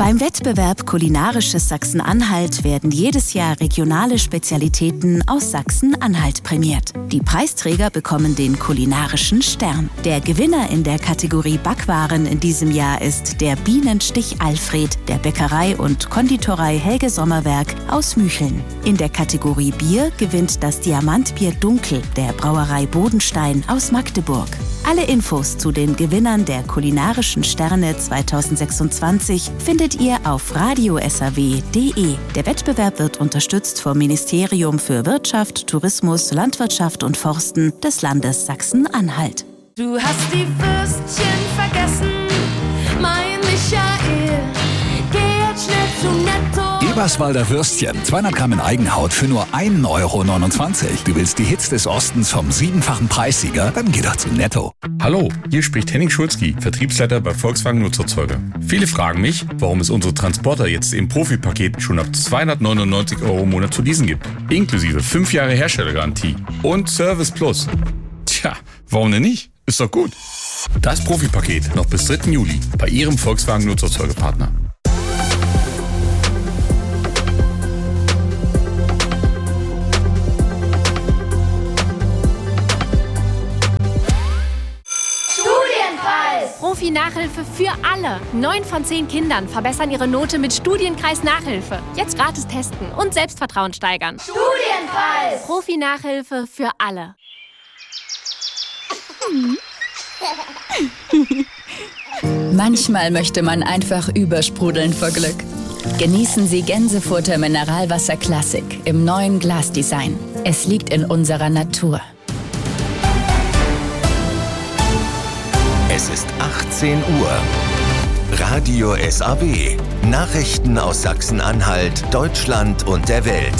Beim Wettbewerb Kulinarisches Sachsen-Anhalt werden jedes Jahr regionale Spezialitäten aus Sachsen-Anhalt prämiert. Die Preisträger bekommen den kulinarischen Stern. Der Gewinner in der Kategorie Backwaren in diesem Jahr ist der Bienenstich Alfred der Bäckerei und Konditorei Helge Sommerwerk aus Mücheln. In der Kategorie Bier gewinnt das Diamantbier Dunkel der Brauerei Bodenstein aus Magdeburg. Alle Infos zu den Gewinnern der kulinarischen Sterne 2026 findet ihr auf radiosaw.de. Der Wettbewerb wird unterstützt vom Ministerium für Wirtschaft, Tourismus, Landwirtschaft und Forsten des Landes Sachsen-Anhalt. Du hast die Würstchen vergessen, mein Michael. Geh jetzt schnell zu Netto. Eberswalder Würstchen, 200 Gramm in Eigenhaut für nur 1,29 €. Du willst die Hits des Ostens vom 7-fachen Preissieger? Dann geh doch zu Netto. Hallo, hier spricht Henning Schulzki, Vertriebsleiter bei Volkswagen Nutzerzeuger. Viele fragen mich, warum es unsere Transporter jetzt im Profipaket schon ab 299 € im Monat zu leasen gibt. Inklusive 5 Jahre Herstellergarantie und Service Plus. Tja, warum denn nicht? Ist doch gut. Das Profipaket noch bis 3. Juli bei Ihrem Volkswagen Nutzerzeugerpartner. Profi-Nachhilfe für alle. 9 von 10 Kindern verbessern ihre Note mit Studienkreis Nachhilfe. Jetzt gratis testen und Selbstvertrauen steigern. Studienkreis! Profi-Nachhilfe für alle. Manchmal möchte man einfach übersprudeln vor Glück. Genießen Sie Gänsefurter Mineralwasser Classic im neuen Glasdesign. Es liegt in unserer Natur. Es ist 18 Uhr. Radio SAW. Nachrichten aus Sachsen-Anhalt, Deutschland und der Welt.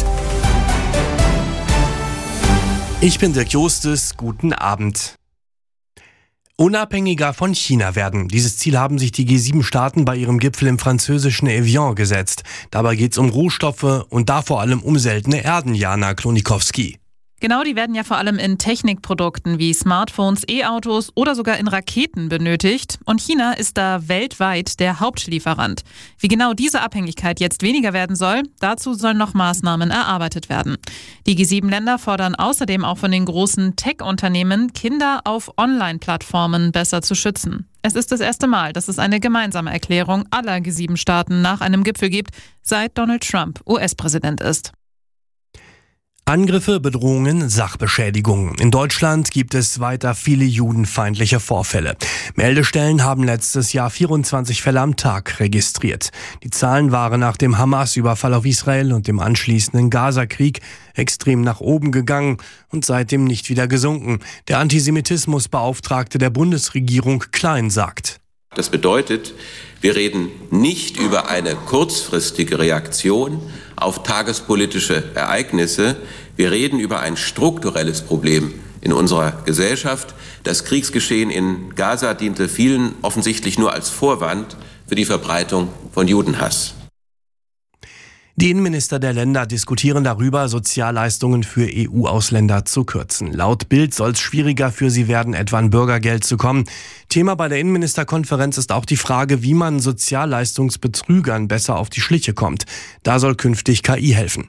Ich bin Dirk Justus. Guten Abend. Unabhängiger von China werden. Dieses Ziel haben sich die G7-Staaten bei ihrem Gipfel im französischen Evian gesetzt. Dabei geht es um Rohstoffe und da vor allem um seltene Erden, Jana Klonikowski. Genau, die werden ja vor allem in Technikprodukten wie Smartphones, E-Autos oder sogar in Raketen benötigt. Und China ist da weltweit der Hauptlieferant. Wie genau diese Abhängigkeit jetzt weniger werden soll, dazu sollen noch Maßnahmen erarbeitet werden. Die G7-Länder fordern außerdem auch von den großen Tech-Unternehmen, Kinder auf Online-Plattformen besser zu schützen. Es ist das erste Mal, dass es eine gemeinsame Erklärung aller G7-Staaten nach einem Gipfel gibt, seit Donald Trump US-Präsident ist. Angriffe, Bedrohungen, Sachbeschädigungen. In Deutschland gibt es weiter viele judenfeindliche Vorfälle. Meldestellen haben letztes Jahr 24 Fälle am Tag registriert. Die Zahlen waren nach dem Hamas-Überfall auf Israel und dem anschließenden Gaza-Krieg extrem nach oben gegangen und seitdem nicht wieder gesunken. Der Antisemitismusbeauftragte der Bundesregierung Klein sagt: Das bedeutet, wir reden nicht über eine kurzfristige Reaktion auf tagespolitische Ereignisse. Wir reden über ein strukturelles Problem in unserer Gesellschaft. Das Kriegsgeschehen in Gaza diente vielen offensichtlich nur als Vorwand für die Verbreitung von Judenhass. Die Innenminister der Länder diskutieren darüber, Sozialleistungen für EU-Ausländer zu kürzen. Laut Bild soll es schwieriger für sie werden, etwa an Bürgergeld zu kommen. Thema bei der Innenministerkonferenz ist auch die Frage, wie man Sozialleistungsbetrügern besser auf die Schliche kommt. Da soll künftig KI helfen.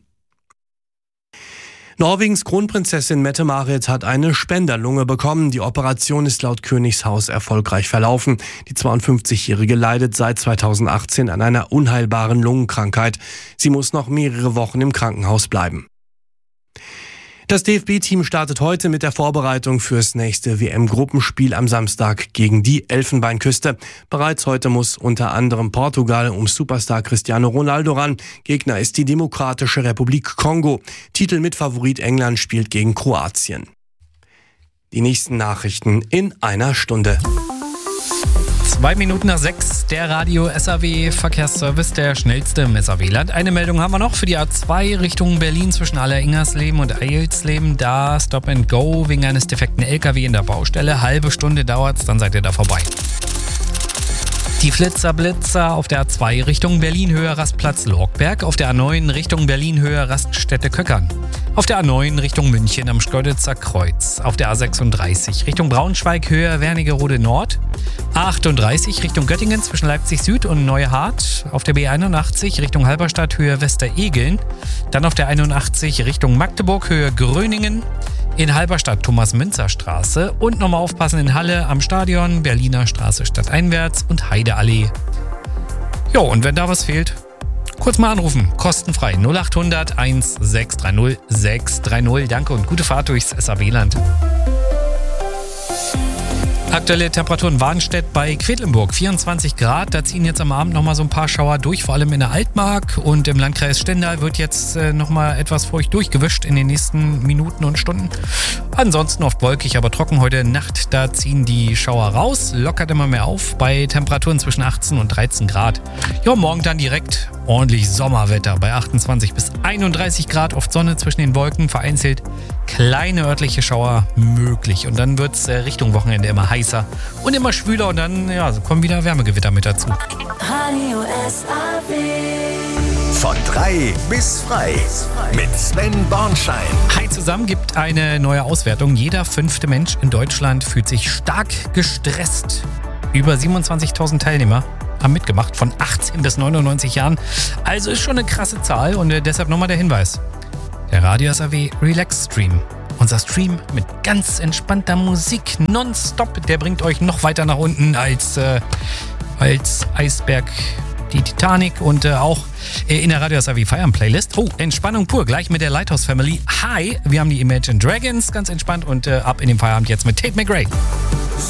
Norwegens Kronprinzessin Mette-Marit hat eine Spenderlunge bekommen. Die Operation ist laut Königshaus erfolgreich verlaufen. Die 52-Jährige leidet seit 2018 an einer unheilbaren Lungenkrankheit. Sie muss noch mehrere Wochen im Krankenhaus bleiben. Das DFB-Team startet heute mit der Vorbereitung fürs nächste WM-Gruppenspiel am Samstag gegen die Elfenbeinküste. Bereits heute muss unter anderem Portugal um Superstar Cristiano Ronaldo ran. Gegner ist die Demokratische Republik Kongo. Titelmitfavorit England spielt gegen Kroatien. Die nächsten Nachrichten in einer Stunde. 2 Minuten nach 6, der Radio SAW Verkehrsservice, der schnellste im SAW-Land. Eine Meldung haben wir noch für die A2 Richtung Berlin zwischen Aller-Ingersleben und Eilsleben. Da Stop and Go wegen eines defekten LKW in der Baustelle. Halbe Stunde dauert's, dann seid ihr da vorbei. Die Flitzer-Blitzer auf der A2 Richtung Berlin-Höhe Rastplatz Lorkberg, auf der A9 Richtung Berlin-Höhe Raststätte Köckern, auf der A9 Richtung München am Schkeuditzer Kreuz, auf der A36 Richtung Braunschweig Höhe Wernigerode Nord, A38 Richtung Göttingen zwischen Leipzig Süd und Neuhardt, auf der B81 Richtung Halberstadt Höhe Westeregeln, dann auf der 81 Richtung Magdeburg Höhe Gröningen, in Halberstadt Thomas-Münzer-Straße und nochmal aufpassen in Halle am Stadion, Berliner Straße stadteinwärts und Heideallee. Jo, und wenn da was fehlt, kurz mal anrufen, kostenfrei 0800 1630 630. Danke und gute Fahrt durchs SAW-Land. Aktuelle Temperaturen Warnstedt bei Quedlinburg, 24 Grad. Da ziehen jetzt am Abend nochmal so ein paar Schauer durch, vor allem in der Altmark. Und im Landkreis Stendal wird jetzt nochmal etwas feucht durchgewischt in den nächsten Minuten und Stunden. Ansonsten oft wolkig, aber trocken. Heute Nacht, da ziehen die Schauer raus. Lockert immer mehr auf bei Temperaturen zwischen 18 und 13 Grad. Ja, morgen dann direkt ordentlich Sommerwetter bei 28 bis 31 Grad. Oft Sonne zwischen den Wolken, vereinzelt kleine örtliche Schauer möglich. Und dann wird es Richtung Wochenende immer heißer und immer schwüler. Und dann kommen wieder Wärmegewitter mit dazu. Radio SAW. Von 3 bis frei mit Sven Bornschein. Hi zusammen, gibt eine neue Auswertung. Jeder 5. Mensch in Deutschland fühlt sich stark gestresst. Über 27.000 Teilnehmer haben mitgemacht, von 18 bis 99 Jahren. Also ist schon eine krasse Zahl und deshalb nochmal der Hinweis. Der Radio SAW Relax Stream. Unser Stream mit ganz entspannter Musik nonstop. Der bringt euch noch weiter nach unten als Eisberg die Titanic und auch in der Radio SAW Feiern Playlist. Oh, Entspannung pur, gleich mit der Lighthouse Family. Hi, wir haben die Imagine Dragons, ganz entspannt und ab in den Feierabend jetzt mit Tate McRae.